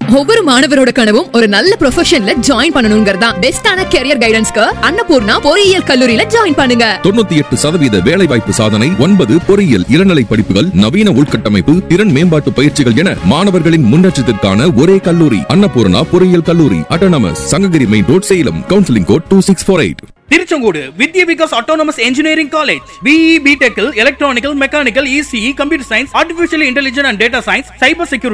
ஒவ்வொரு மாணவரோட கனவும் ஒரு நல்ல ப்ரொஃபஷன்ல ஜாயின் பண்ணணும்ங்கறதா. பெஸ்டான கரியர் கைடன்ஸ்க்கு அன்னபூர்ணா பொறியியல் கல்லூரியில ஜாயின் பண்ணுங்க. 98% வேலைவாய்ப்பு சாதனை, 9 பொறியியல் இளநிலை படிப்புகள், நவீன உள்கட்டமைப்பு, திறன் மேம்பாட்டு பயிற்சிகள் என மாணவர்களின் முன்னேற்றத்திற்கான ஒரே கல்லூரி அன்னபூர்ணா பொறியியல் கல்லூரி, autonomous, Sankagiri main road, Salem. Counselling code 2648. Tiruchengode Vidya Vikas autonomous engineering college. BE, BTech, electronical, mechanical, ECE, computer science, artificial intelligence and data science, cyber security